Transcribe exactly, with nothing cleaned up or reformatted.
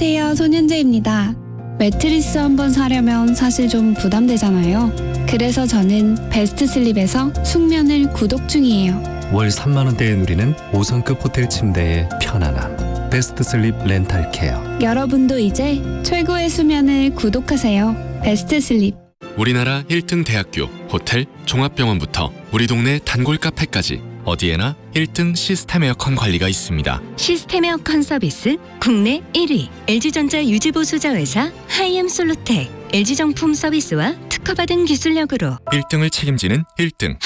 안녕하세요, 손현재입니다. 매트리스 한번 사려면 사실 좀 부담되잖아요. 그래서 저는 베스트 슬립에서 숙면을 구독 중이에요. 월 삼만 원대에 누리는 오 성급 호텔 침대의 편안함. 베스트 슬립 렌탈 케어. 여러분도 이제 최고의 수면을 구독하세요. 베스트 슬립. 우리나라 일 등 대학교, 호텔, 종합병원부터 우리 동네 단골 카페까지 어디에나 일 등 시스템 에어컨 관리가 있습니다. 시스템 에어컨 서비스 국내 일 위 엘지전자 유지보수 자회사 하이엠솔루텍 엘지정품 서비스와 특허받은 기술력으로 일 등을 책임지는 일 등